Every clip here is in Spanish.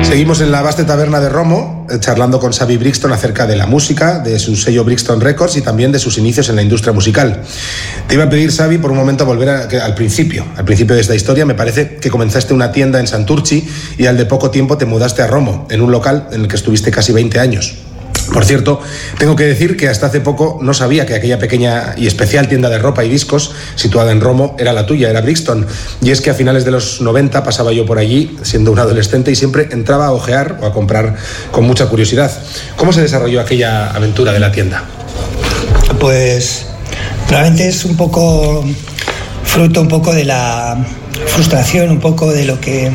Seguimos en la vaste taberna de Romo, charlando con Xavi Brixton acerca de la música, de su sello Brixton Records y también de sus inicios en la industria musical. Te iba a pedir, Xavi, por un momento volver al principio de esta historia. Me parece que comenzaste una tienda en Santurtzi y al de poco tiempo te mudaste a Romo, en un local en el que estuviste casi 20 años. Por cierto, tengo que decir que hasta hace poco no sabía que aquella pequeña y especial tienda de ropa y discos situada en Romo era la tuya, era Brixton. Y es que a finales de los 90 pasaba yo por allí, siendo un adolescente, y siempre entraba a ojear o a comprar con mucha curiosidad. ¿Cómo se desarrolló aquella aventura de la tienda? Pues realmente es un poco fruto un poco de la frustración, un poco de lo que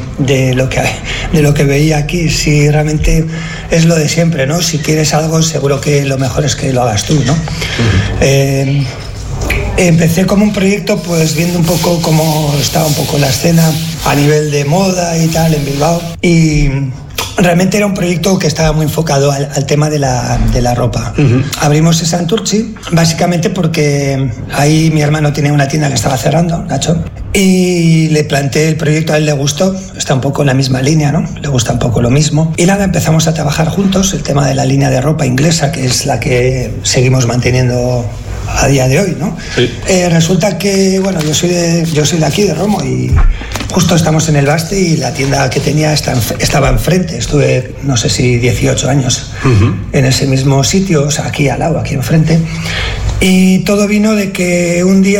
veía aquí. Si realmente es lo de siempre, ¿no? Si quieres algo, seguro que lo mejor es que lo hagas tú, ¿no? Uh-huh. Empecé como un proyecto, pues viendo un poco cómo estaba un poco la escena a nivel de moda y tal en Bilbao, y realmente era un proyecto que estaba muy enfocado al tema de la ropa. Uh-huh. Abrimos en Santurtzi, básicamente porque ahí mi hermano tenía una tienda que estaba cerrando, Nacho, y le planteé el proyecto, a él le gustó, está un poco en la misma línea, ¿no? Le gusta un poco lo mismo. Y nada, empezamos a trabajar juntos el tema de la línea de ropa inglesa, que es la que seguimos manteniendo a día de hoy, ¿no? Sí. Resulta que, bueno, yo soy de aquí, de Romo, y justo estamos en el Baste y la tienda que tenía estaba enfrente. Estuve, no sé si 18 años uh-huh. en ese mismo sitio, o sea, aquí al lado, aquí enfrente. Y todo vino de que un día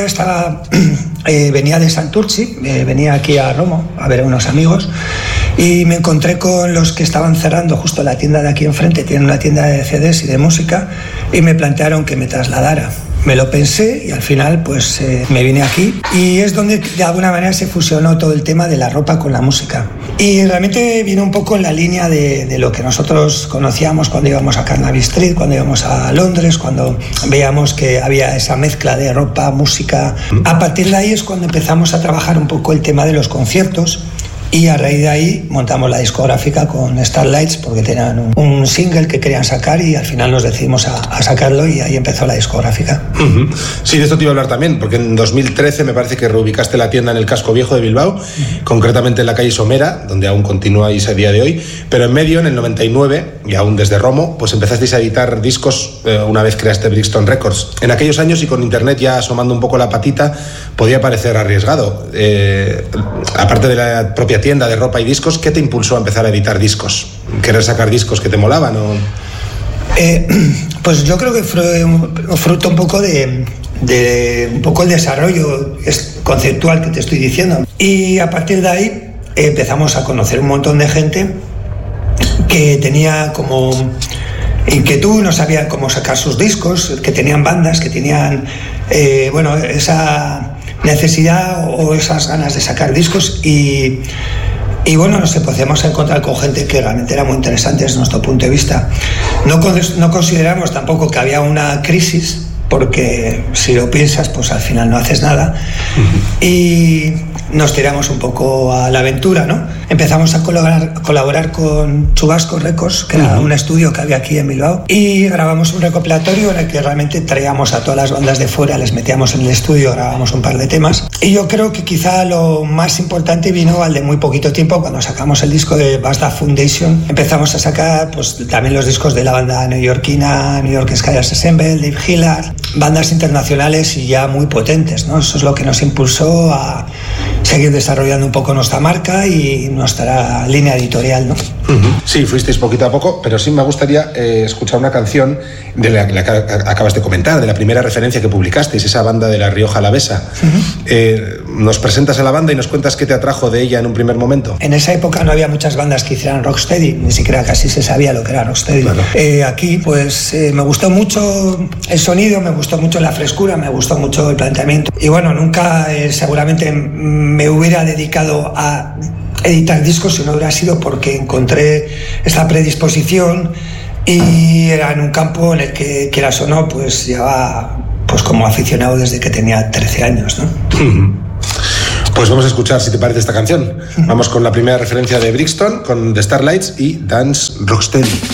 venía de Santurtzi, venía aquí a Romo a ver a unos amigos, y me encontré con los que estaban cerrando justo la tienda de aquí enfrente. Tienen una tienda de CDs y de música, y me plantearon que me trasladara. Me lo pensé y al final pues me vine aquí, y es donde de alguna manera se fusionó todo el tema de la ropa con la música. Y realmente vino un poco en la línea de lo que nosotros conocíamos cuando íbamos a Carnaby Street, cuando íbamos a Londres, cuando veíamos que había esa mezcla de ropa, música. A partir de ahí es cuando empezamos a trabajar un poco el tema de los conciertos. Y a raíz de ahí montamos la discográfica con Starlights, porque tenían un single que querían sacar, y al final nos decidimos a sacarlo, y ahí empezó la discográfica. Uh-huh. Sí, de esto te iba a hablar también, porque en 2013 me parece que reubicaste la tienda en el casco viejo de Bilbao, uh-huh. concretamente en la calle Somera, donde aún continúais a día de hoy, pero en medio, en el 99, y aún desde Romo, pues empezasteis a editar discos una vez creaste Brixton Records. En aquellos años, y con internet ya asomando un poco la patita, podía parecer arriesgado. Aparte de la propia tienda de ropa y discos, ¿qué te impulsó a empezar a editar discos? ¿Querer sacar discos que te molaban o...? Pues yo creo que fue fruto un poco de un poco el desarrollo conceptual que te estoy diciendo. Y a partir de ahí empezamos a conocer un montón de gente que tenía como inquietud, no sabía cómo sacar sus discos, que tenían bandas, que tenían esa necesidad o esas ganas de sacar discos, y bueno, nos empezamos a encontrar con gente que realmente era muy interesante desde nuestro punto de vista. No consideramos tampoco que había una crisis, porque si lo piensas, pues al final no haces nada. Uh-huh. Y nos tiramos un poco a la aventura, ¿no? Empezamos a colaborar con Chubasco Records, que era un estudio que había aquí en Bilbao, y grabamos un recopilatorio en el que realmente traíamos a todas las bandas de fuera, les metíamos en el estudio, grabamos un par de temas. Y yo creo que quizá lo más importante vino al de muy poquito tiempo, cuando sacamos el disco de Basta Foundation. Empezamos a sacar pues también los discos de la banda neoyorquina, New York Skylarks Ensemble, Dave Hillard, bandas internacionales y ya muy potentes, ¿no? Eso es lo que nos impulsó a seguir desarrollando un poco nuestra marca y nuestra línea editorial, ¿no? Uh-huh. Sí, fuisteis poquito a poco, pero sí me gustaría escuchar una canción de la que acabas de comentar, de la primera referencia que publicasteis, esa banda de La Rioja Alavesa. Uh-huh. ¿Nos presentas a la banda y nos cuentas qué te atrajo de ella en un primer momento? En esa época no había muchas bandas que hicieran rocksteady, ni siquiera casi se sabía lo que era rocksteady. Claro. Aquí pues me gustó mucho el sonido, me gustó mucho la frescura, me gustó mucho el planteamiento, y bueno, nunca seguramente me hubiera dedicado a editar discos si no hubiera sido porque encontré esta predisposición, y era en un campo en el que, quieras o no, pues llevaba pues como aficionado desde que tenía 13 años, ¿no? Pues vamos a escuchar, si te parece, esta canción. Vamos con la primera referencia de Brixton, con The Starlights y Dance Rocksteady.